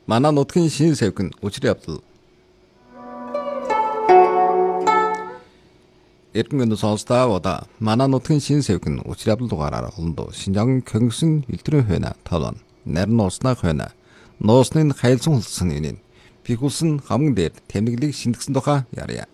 Манай нутгийн шинэ савхин учир явдал. Эрдэнэ сонсдаа удаа манай нутгийн шинэ савхин учир явдал дугаараар олондоо Шинжаан Көнгсөн илтрэн хойно тавлан нарийн нууснаа хойно нуусны хайлсан hulсан инин пикулсан хамгийн дээр тэмдэглийг шинтгэсэн тухай ярья.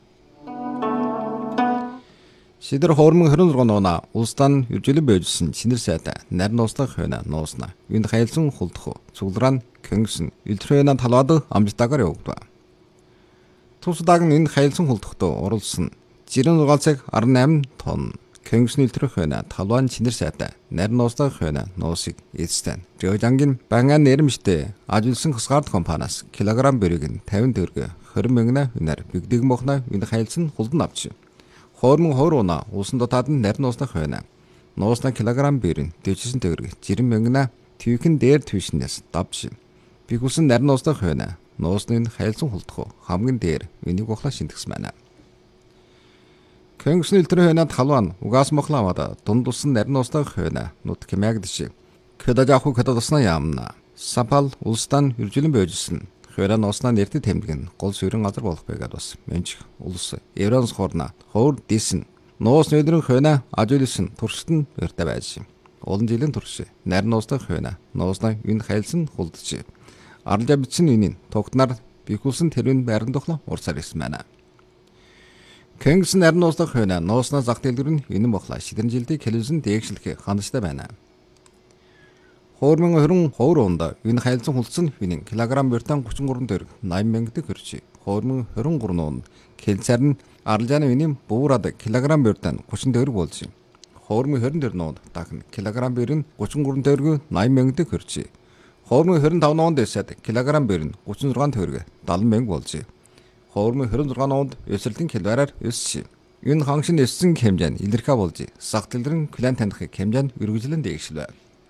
Шидэр хоормон 26 нуна улстан үржилэн бойжсэн шинэр сайтай нарийн нууснаа хойно нуусна энэ хайлсан хулдах цуглараа Көнгсөн илтрэн талаад амжилтаагаар явагдав. Тусдаг энэ хайлсан хулдахтоо оруулсан 96 цаг 18 тонн Көнгсөн илтрэн хойно талван шинэр сайтай нарийн нууснаа хойно нуусыг эзэн Жожангийн бангаан нэрмжтэй ажилласан хасгард компаниас килограмм бэрийг нь 50 төгрөг 20 мянган үнээр бигдэг мохна энэ хайлсан хулдан авч. Хоормон хойрууна усан дотаад нь нарийн нуусна хойно нуусна килограмм бэр нь 49 төгрөг 60 мянган твикэн дээр твишнээс давж. Бигүүлсэн нарийн нуусна хойно нуусны хайлсан хулдах хамгийн дээр энийг ухлаа шинтгэсэн байна. Көнгсөн илтрэн хойно талван угаас мохлавада дундулсан нарийн нуусна хойно нут кемягдш. Көдөж авах көдөсна яамна. Сапал улстан үржилэн бойжсэн. Хойно нуусна нэртэй тэмдгэн гол сүрэн газар болох байгаад бас менч улс Евронс хорна хоор дисэн. Нуус нөдрөн хойно ажуулсан туршид нь өртөө байж. Олон жилийн турш нарийн нуусна хойно нуусна энэ хайлсан хулдж. Аралжа бичсэн энийн тогтнаар бихүүлсэн тэрвэн байран тухла урсаар ирсэн байна. Көнгсөн нарийн нуусна хойно нуусна зах дэлгэр нь энэ мохла шидэн жилдээ килосын дээгшлэх ханастай байна. Хоормон 20 хойроонд энэ хайлсан хулцсан хинэн килограмм бертан 33 төгрөг 80 мянга төгрөж. Хоормон 23 нуунд кэлцар нь аралжааны винийн буураад килограмм бертан 30 төгрөг болж. Хоормон 24 нуунд дахин килограмм бэр нь 33 төгрөг 80 мянга төгрөж. Хоормон 25 нуунд эсэд килограмм бэр нь 36 төгрөг 70 мянга болж. Хоормон 26 нуунд өсрэлтийн килоараар өсөж. Энэ хангшин өссөн хэмжээ нь илэрхэ болж. Сах дэлгэрэн клан таних хэмжээ нь үргэлжлэн дээгшилвэ.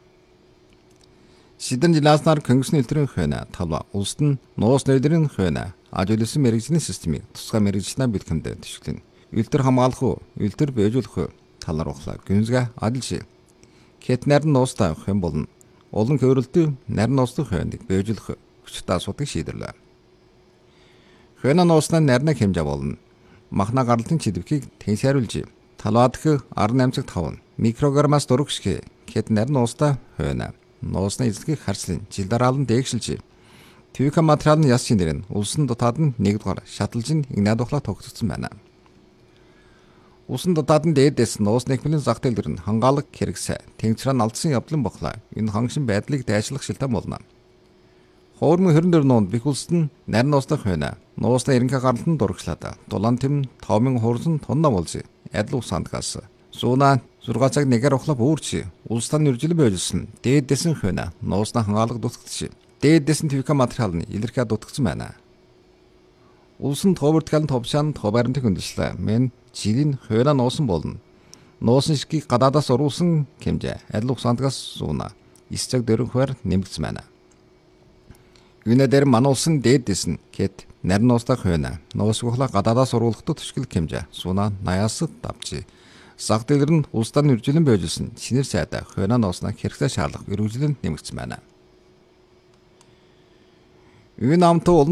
Шидэн жилааснаар Көнгсөн илтрэн хойно талва улсад нь нуус нөдрийн хойно ажуулсан мэрэгжлийн системийг тусгай мэрэгжлэнэ бэлтгэмд төшөглөн. Илтэр хамгаалах, илтэр бэжүүлэх талаар ухлаа гүнзгэ адилж. Кет нарийн нуустай хэм болно. Олон хөрөлтөй нарийн нуустай хойныг бэжүүлэх хүчтэй асуудыг шийдэрлээ. Хойно нуусны нарийн хэмжээ болно. Махна гарлалтын чидэвхийг тэнцээруулж талаадах 18 цаг 5 микрограммаас дөрөв шиг кет нарийн нуустай хойно нуусны эзлэгийг харслын жил дараалан дээгшилж. Твика материал нь яс шинээр нь улсын дотоод нь нэгдүгээр шаталж нь игнад ухлаа тогтцсон байна. Улсын дотоод нь дээдээс нуус нэгмлийн зах дэлгэр нь хангаалаг хэрэгсэ тэнцрэн алдсан явдлын боглоо энэ хангшин байдлыг дайшлах шилтэн болно. Хоормон 24 нуунд бихүүлсэд нь нарийн нуусны хойно нуусны эренхэ гаралтанд дурагчлаад дулаан тэм 5000 хуурсан тонна болж адил усандгаас зуна 6 цаг нэгээр ухлаа бүрч улстан үржилэн бойжсэн дээдсэн хойно нуусна хангаалга дутагдчих. Дээдсэн твика материал нь илэрхэ дутагдсан байна. Улсын товертикалын товшаан товарынт хөндлөлөө мен жилийн хойно нуусан болно. Нуусан шигийг гадаадаас оруулсан хэмжээ адил усандгаас зуна 9 цаг дөрөн хувиар нэмэгдсэн байна. Юунэ дээр мануулсан дээдсэн кет нарийн нуустай хойно нуус ухлаа гадаадаас оруулахдаа төшгөл хэмжээ зуна 80-аас давж. Зах дэлгэр нь улсад нь үржилэн бойжсэн шинэр сайтай хойно нууснаа хэрэгцээ шаарлах үргэлжлэн нэмэгдсэн байна. Энэ амт